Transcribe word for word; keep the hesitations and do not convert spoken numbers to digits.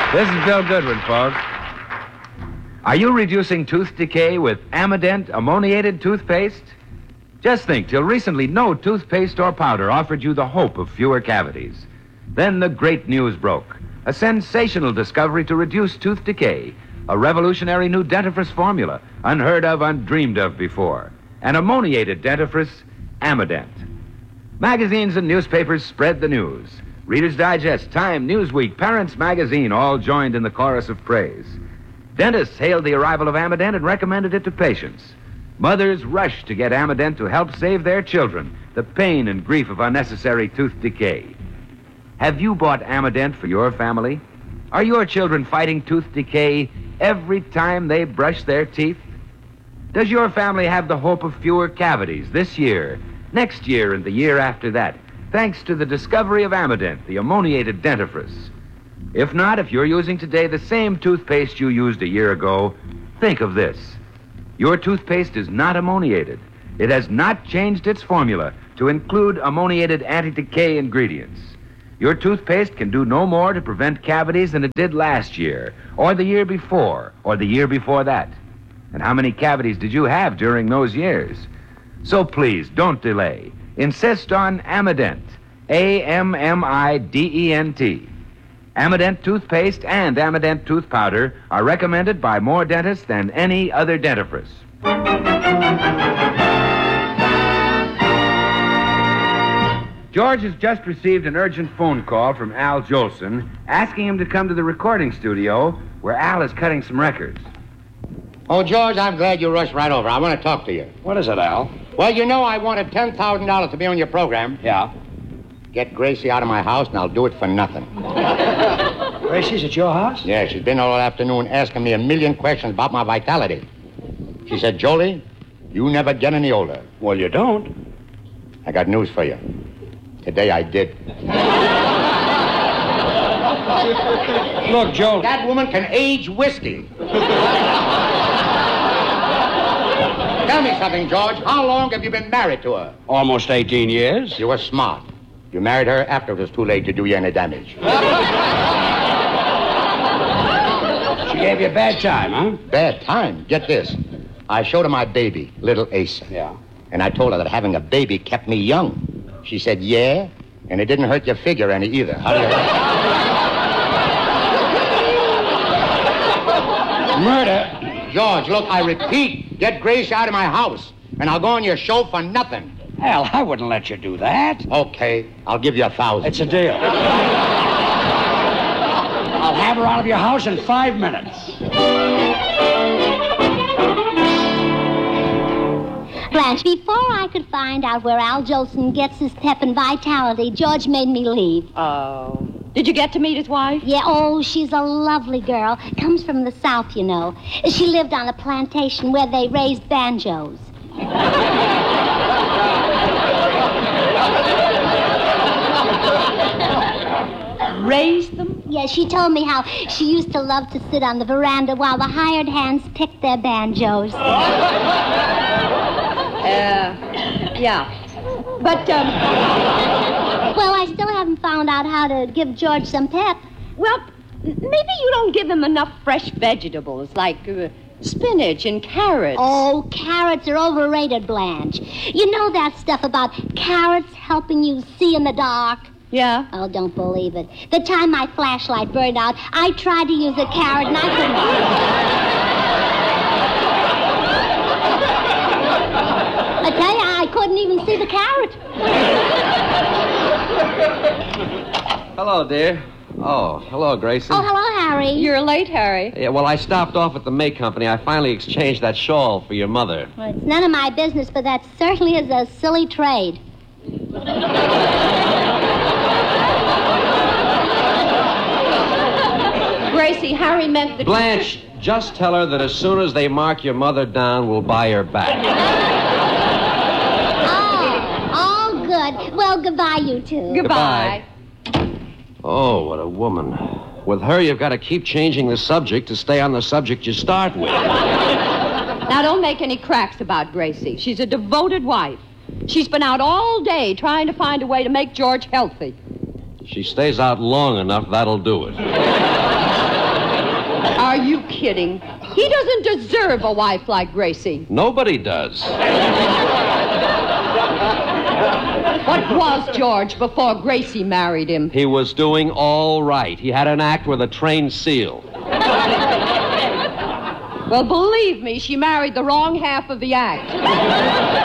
This is Bill Goodwin, folks. Are you reducing tooth decay with Amident ammoniated toothpaste? Just think, till recently, no toothpaste or powder offered you the hope of fewer cavities. Then the great news broke. A sensational discovery to reduce tooth decay. A revolutionary new dentifrice formula, unheard of, undreamed of before. An ammoniated dentifrice, Amident. Magazines and newspapers spread the news. Reader's Digest, Time, Newsweek, Parents Magazine all joined in the chorus of praise. Dentists hailed the arrival of Amident and recommended it to patients. Mothers rushed to get Amident to help save their children the pain and grief of unnecessary tooth decay. Have you bought Amident for your family? Are your children fighting tooth decay every time they brush their teeth? Does your family have the hope of fewer cavities this year, next year, and the year after that, thanks to the discovery of Amident, the ammoniated dentifrice? If not, if you're using today the same toothpaste you used a year ago, think of this. Your toothpaste is not ammoniated. It has not changed its formula to include ammoniated anti-decay ingredients. Your toothpaste can do no more to prevent cavities than it did last year, or the year before, or the year before that. And how many cavities did you have during those years? So please, don't delay. Insist on Amident, A M M I D E N T. Amident toothpaste and Amident tooth powder are recommended by more dentists than any other dentifrice. George has just received an urgent phone call from Al Jolson asking him to come to the recording studio where Al is cutting some records. Oh, George, I'm glad you rushed right over. I want to talk to you. What is it, Al? Well, you know I wanted ten thousand dollars to be on your program. Yeah. Get Gracie out of my house, and I'll do it for nothing. Gracie's at your house? Yeah, she's been all afternoon asking me a million questions about my vitality. She said, Jolie, you never get any older. Well, you don't. I got news for you. Today I did. Look, Jolie. That woman can age whiskey. Tell me something, George. How long have you been married to her? Almost eighteen years. You were smart. You married her after it was too late to do you any damage. She gave you a bad time, huh? Bad time? Get this. I showed her my baby, little Asa. Yeah. And I told her that having a baby kept me young. She said, yeah, and it didn't hurt your figure any either. How do you Murder? George, look, I repeat, get Grace out of my house, and I'll go on your show for nothing. Al, I wouldn't let you do that. Okay, I'll give you a thousand. It's a deal. I'll have her out of your house in five minutes. Blanche, before I could find out where Al Jolson gets his pep and vitality, George made me leave. Oh. Did you get to meet his wife? Yeah, oh, she's a lovely girl. Comes from the South, you know. She lived on a plantation where they raised banjos. Raised them? Yeah, she told me how she used to love to sit on the veranda while the hired hands picked their banjos. Uh, yeah. But, um... Well, I still haven't found out how to give George some pep. Well, maybe you don't give him enough fresh vegetables, like uh, spinach and carrots. Oh, carrots are overrated, Blanche. You know that stuff about carrots helping you see in the dark? Yeah? Oh, don't believe it. The time my flashlight burned out, I tried to use a carrot and I couldn't. I tell you, I couldn't even see the carrot. Hello, dear. Oh, hello, Gracie. Oh, hello, Harry. You're late, Harry. Yeah, well, I stopped off at the May Company. I finally exchanged that shawl for your mother. Well, it's none of my business, but that certainly is a silly trade. Gracie, Harry meant that... Blanche, just tell her that as soon as they mark your mother down, we'll buy her back. Oh, oh, good. Well, goodbye, you two. Goodbye. Oh, what a woman. With her, you've got to keep changing the subject to stay on the subject you start with. Now, don't make any cracks about Gracie. She's a devoted wife. She's been out all day trying to find a way to make George healthy. If she stays out long enough, that'll do it. Are you kidding? He doesn't deserve a wife like Gracie. Nobody does. What was George before Gracie married him? He was doing all right. He had an act with a trained seal. Well, believe me, she married the wrong half of the act.